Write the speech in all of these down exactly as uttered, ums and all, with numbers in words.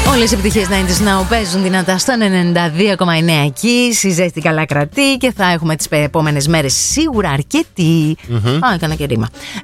Όλες οι επιτυχίες ενενήντα Now παίζουν δυνατά στον ενενήντα δύο κόμμα εννέα εκεί. Η ζέστη καλά κρατεί και θα έχουμε τις επόμενες μέρες σίγουρα αρκετή. Mm-hmm. Α, έκανα και ρήμα.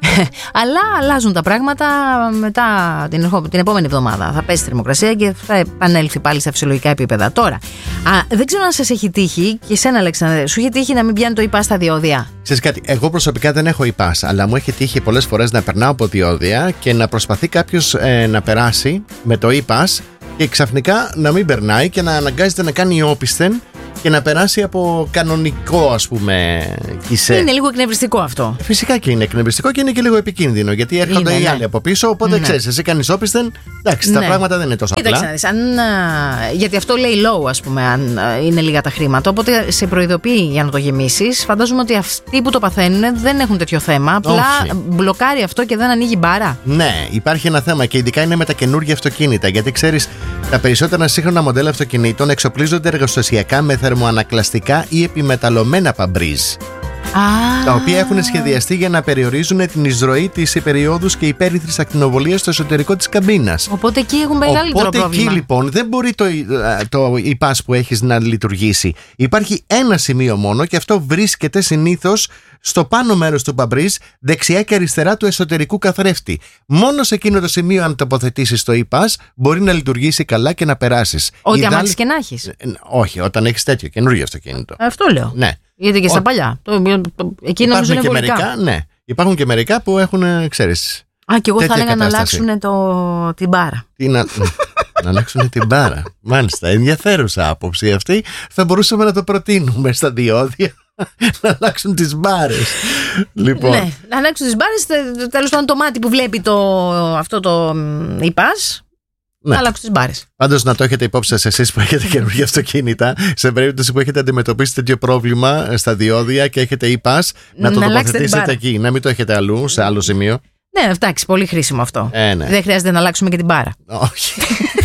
Αλλά αλλάζουν τα πράγματα μετά την, την επόμενη εβδομάδα. Θα πέσει η θερμοκρασία και θα επανέλθει πάλι στα φυσιολογικά επίπεδα. Τώρα, α, δεν ξέρω αν σας έχει τύχει και εσένα, Αλέξανδρε, σου έχει τύχει να μην πιάνει το ι πας στα διόδια? Ξέρεις κάτι, εγώ προσωπικά δεν έχω ι πας, αλλά μου έχει τύχει πολλές φορές να περνάω από διόδια και να προσπαθεί κάποιος ε, να περάσει με το ι πας και ξαφνικά να μην περνάει και να αναγκάζεται να κάνει όπισθεν και να περάσει από κανονικό, ας πούμε, κισέ. Είναι λίγο εκνευριστικό αυτό. Φυσικά και είναι εκνευριστικό και είναι και λίγο επικίνδυνο, γιατί έρχονται είναι, οι ναι. άλλοι από πίσω. Οπότε ναι. ξέρεις, εσύ κάνεις όπισθεν. Εντάξει, ναι. τα πράγματα δεν είναι τόσο απλά. Κοίταξε, αν, γιατί αυτό λέει low, ας πούμε, αν είναι λίγα τα χρήματα. Οπότε σε προειδοποιεί για να το γεμίσεις. Φαντάζομαι ότι αυτοί που το παθαίνουν δεν έχουν τέτοιο θέμα. Απλά Όχι. μπλοκάρει αυτό και δεν ανοίγει μπάρα. Ναι, υπάρχει ένα θέμα και ειδικά είναι με τα καινούργια αυτοκίνητα. Γιατί ξέρεις, τα περισσότερα σύγχρονα μοντέλα αυτοκινήτων εξοπλίζονται εργοστασιακά με θερμοανακλαστικά ή επιμεταλλωμένα παμπρίζ. Ah. Τα οποία έχουν σχεδιαστεί για να περιορίζουν την εισρωή της υπεριόδους και υπέρυθρης ακτινοβολίας στο εσωτερικό της καμπίνας. Οπότε εκεί έχουν μεγαλύτερο Οπότε πρόβλημα. Εκεί λοιπόν δεν μπορεί το, το ι πας που έχεις να λειτουργήσει. Υπάρχει ένα σημείο μόνο και αυτό βρίσκεται συνήθως στο πάνω μέρος του παμπρίζ, δεξιά και αριστερά του εσωτερικού καθρέφτη. Μόνο σε εκείνο το σημείο, αν τοποθετήσεις το ι πας, μπορεί να λειτουργήσει καλά και να περάσεις. Ό,τι Ιδάλ... αμάξεις και να έχεις. Όχι, όταν έχεις τέτοιο καινούργιο αυτοκίνητο. Αυτό λέω. Ναι. Γιατί και στα Ό, παλιά. Το, εκεί νομίζω είναι μερικά, ναι. Υπάρχουν και μερικά που έχουν, ξέρεις. Α, και εγώ θα έλεγα να αλλάξουν το, την μπάρα. Τι να, να αλλάξουν την μπάρα. Μάλιστα, ενδιαφέρουσα άποψη αυτή. Θα μπορούσαμε να το προτείνουμε στα διόδια. Να αλλάξουν τις μπάρες. Λοιπόν. Ναι, να αλλάξουν τις μπάρες. Τέλος πάντων, το μάτι που βλέπει το, αυτό το ι πας. Ναι. Να αλλάξουν τις μπάρες. Πάντως, να το έχετε υπόψη σας εσείς που έχετε καινούργια αυτοκίνητα, σε περίπτωση που έχετε αντιμετωπίσει τέτοιο πρόβλημα στα διόδια και έχετε ι πας, να, να το τοποθετήσετε εκεί. Να μην το έχετε αλλού, σε άλλο σημείο. Ναι, εντάξει, πολύ χρήσιμο αυτό. Ε, ναι. Δεν χρειάζεται να αλλάξουμε και την μπάρα. Όχι.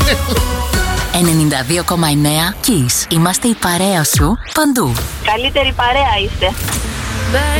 ενενήντα δύο κόμμα εννέα Kiss. Είμαστε η παρέα σου παντού. Καλύτερη παρέα είστε.